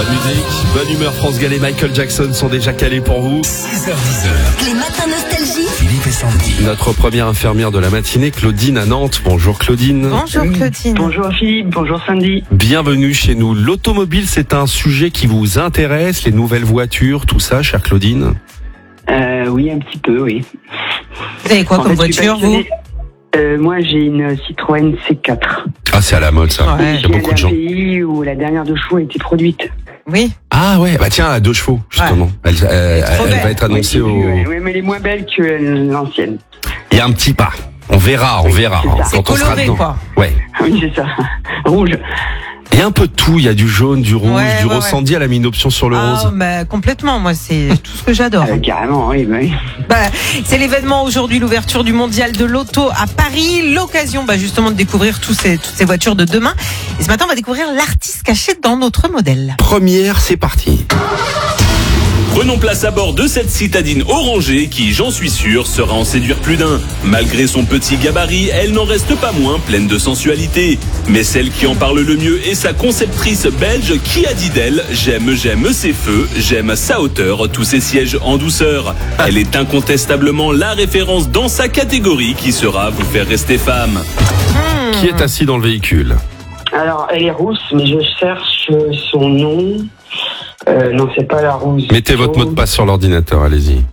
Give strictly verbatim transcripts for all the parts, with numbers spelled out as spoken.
Bonne musique, bonne humeur. France Gall et Michael Jackson sont déjà calés pour vous. six heures dix heures. Les matins nostalgie. Philippe et Sandy. Notre première infirmière de la matinée, Claudine à Nantes. Bonjour Claudine. Bonjour Claudine. Bonjour Philippe, bonjour Sandy. Bienvenue chez nous. L'automobile, c'est un sujet qui vous intéresse, les nouvelles voitures, tout ça, chère Claudine? Euh, oui, un petit peu, oui. Vous avez quoi En comme fait, je suis voiture, vous passionné. euh, Moi, j'ai une Citroën C quatre. Ah, c'est à la mode ça. Ouais. Il y a beaucoup de gens. J'ai un pays où la dernière de chevaux a été produite. Oui. Ah ouais, bah tiens, à deux chevaux, justement. Elle, elle- elle- trop elle belle. va être annoncée oui, au... oui, oui, mais elle est moins belle que l'ancienne. Il y a un petit pas. On verra, on verra. c'est hein, ça. C'est quand on sera coloré, dedans. quoi. Ouais. Oui, c'est ça. Rouge. Il y a un peu de tout. Il y a du jaune, du rouge, Ouais, du ouais, rose. ouais. Sandy, elle a mis une option sur le Ah, rose. bah, complètement. Moi, c'est tout ce que j'adore. Euh, carrément, oui, bah oui. Bah, c'est l'événement aujourd'hui, l'ouverture du mondial de l'auto à Paris. L'occasion, bah, justement, de découvrir tous ces, toutes ces voitures de demain. Et ce matin, on va découvrir l'artiste caché dans notre modèle. Première, c'est parti. Prenons place à bord de cette citadine orangée qui, j'en suis sûr, sera en séduire plus d'un. Malgré son petit gabarit, elle n'en reste pas moins pleine de sensualité. Mais celle qui en parle le mieux est sa conceptrice belge qui a dit d'elle « J'aime, j'aime ses feux, j'aime sa hauteur, tous ses sièges en douceur ». Elle est incontestablement la référence dans sa catégorie qui sera vous faire rester femme. Qui est assis dans le véhicule? Alors, elle est rousse, mais je cherche son nom. Euh, non, c'est pas la rousse. Mettez votre mot de passe sur l'ordinateur, allez-y.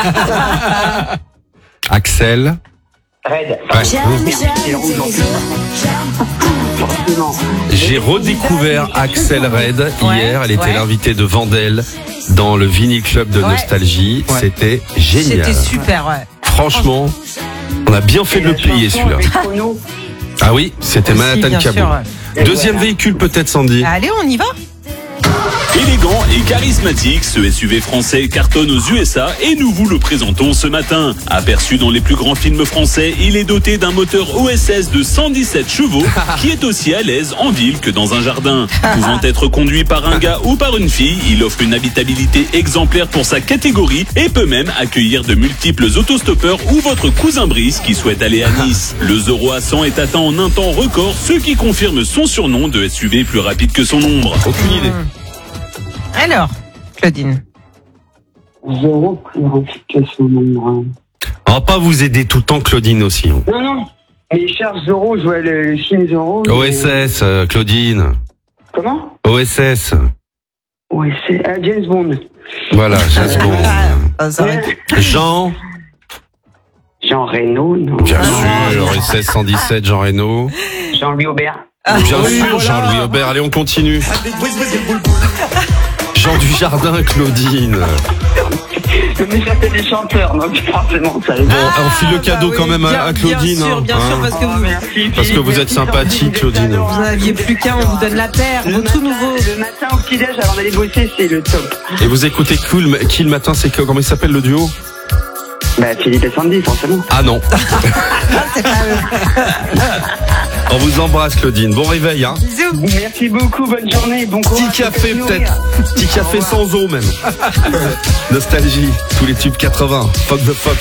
Axel. Red. Ouais. Merci, c'est rouge en plus. Forcément. J'ai redécouvert Axel Red hier. Elle était ouais. l'invitée de Vandel dans le Vinyl Club de Ouais. Nostalgie. Ouais. C'était génial. C'était super, ouais. Franchement, on a bien fait de le payer celui-là. Avec Chrono. Ah oui, c'était Aussi, Manhattan bien Cabo. sûr, ouais. Deuxième Voilà. véhicule peut-être, Sandy. Allez, on y va. Élégant et charismatique, ce S U V français cartonne aux U S A et nous vous le présentons ce matin. Aperçu dans les plus grands films français, il est doté d'un moteur O S S de cent dix-sept chevaux qui est aussi à l'aise en ville que dans un jardin. Pouvant être conduit par un gars ou par une fille, il offre une habitabilité exemplaire pour sa catégorie et peut même accueillir de multiples autostoppeurs ou votre cousin Brice qui souhaite aller à Nice. Le zéro à cent est atteint en un temps record, ce qui confirme son surnom de S U V plus rapide que son ombre. Aucune idée. Alors, Claudine. Zéro plus rapide que son nom. On va pas vous aider tout le temps, Claudine aussi. hein. Non, non. Mais je cherche Zorro, je vois le, le film Zorro. mais- O S S, euh, Claudine. Comment? O S S. Ouais, c'est ah, James Bond. Voilà, James Bond. Ah, ça aurait été- Jean. Jean Reno, non. Bien sûr, O S S cent dix-sept, Jean Reno. Jean-Louis Aubert. Bien sûr, Jean-Louis Aubert. Allez, on continue. Jean Dujardin, Claudine. Mais ça fait des chanteurs, donc forcément ça. Bon, on file le Ah, cadeau bah quand oui, même à, bien- à Claudine. Bien sûr, hein, bien sûr, hein. parce que vous, Merci. Parce que vous êtes sympathique, Claudine. vous n'aviez plus qu'un, on vous donne la paire, Le vos tout matin- nouveaux. Le matin au petit-déj avant d'aller bosser, c'est le top. Et vous écoutez Cool, qui le matin, c'est que- comment il s'appelle le duo? Bah, Philippe et Sandy, forcément. Ah non. C'est pas eux. On vous embrasse, Claudine. Bon réveil, hein. Bisous. Merci beaucoup, bonne journée, bon courage. Petit café Faites-nous peut-être. rire. Petit café sans eau même. Nostalgie. Tous les tubes quatre-vingts. Fuck the fuck.